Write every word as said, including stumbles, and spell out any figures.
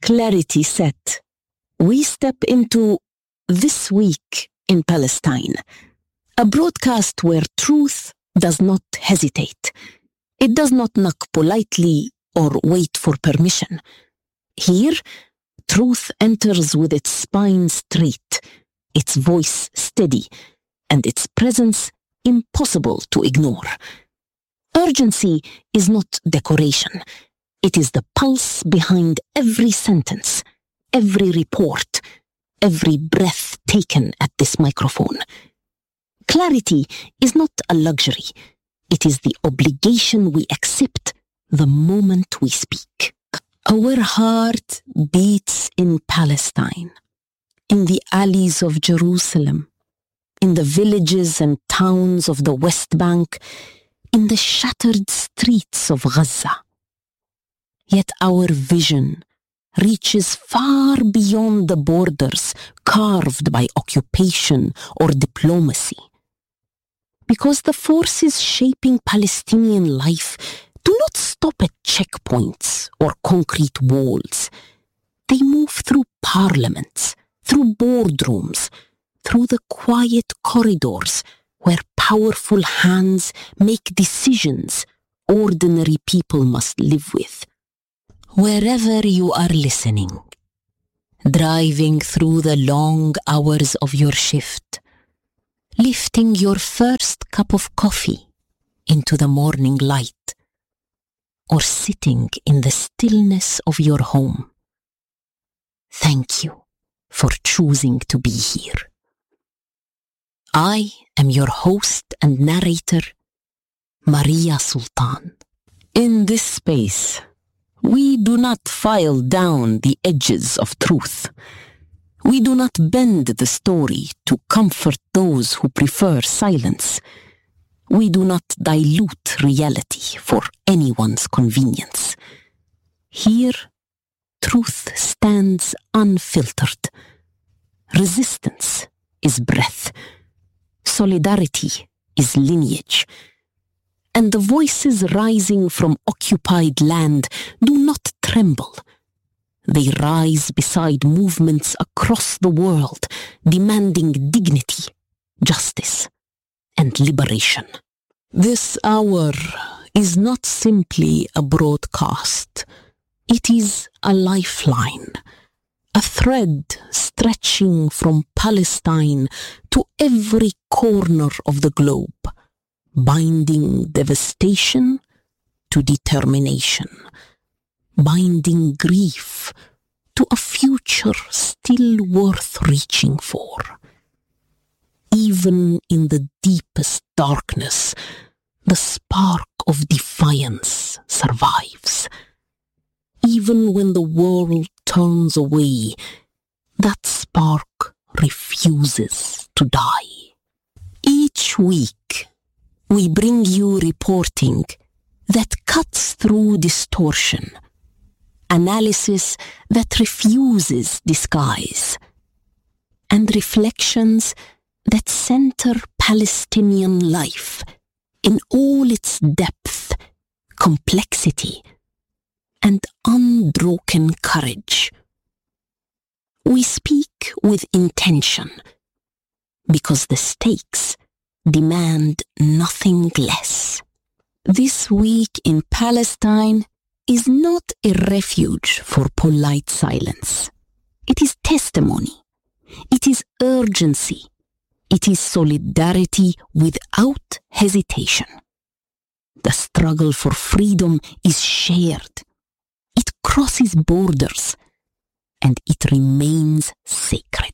Clarity set, we step into This Week in Palestine, a broadcast where truth does not hesitate. It does not knock politely or wait for permission. Here, truth enters with its spine straight, its voice steady, and its presence impossible to ignore. Urgency is not decoration. It is the pulse behind every sentence, every report, every breath taken at this microphone. Clarity is not a luxury. It is the obligation we accept the moment we speak. Our heart beats in Palestine, in the alleys of Jerusalem, in the villages and towns of the West Bank, in the shattered streets of Gaza. Yet our vision reaches far beyond the borders carved by occupation or diplomacy. Because the forces shaping Palestinian life do not stop at checkpoints or concrete walls. They move through parliaments, through boardrooms, through the quiet corridors where powerful hands make decisions ordinary people must live with. Wherever you are listening, driving through the long hours of your shift, lifting your first cup of coffee into the morning light, or sitting in the stillness of your home, thank you for choosing to be here. I am your host and narrator, Maria Sultan. In this space, we do not file down the edges of truth. We do not bend the story to comfort those who prefer silence. We do not dilute reality for anyone's convenience. Here, truth stands unfiltered. Resistance is breath. Solidarity is lineage. And the voices rising from occupied land do not tremble. They rise beside movements across the world, demanding dignity, justice, and liberation. This hour is not simply a broadcast. It is a lifeline, a thread stretching from Palestine to every corner of the globe, binding devastation to determination, binding grief to a future still worth reaching for. Even in the deepest darkness, the spark of defiance survives. Even when the world turns away, that spark refuses to die. Each week, we bring you reporting that cuts through distortion, analysis that refuses disguise, and reflections that center Palestinian life in all its depth, complexity, and unbroken courage. We speak with intention because the stakes demand nothing less. This Week in Palestine is not a refuge for polite silence. It is testimony. It is urgency. It is solidarity without hesitation. The struggle for freedom is shared. It crosses borders, and it remains sacred.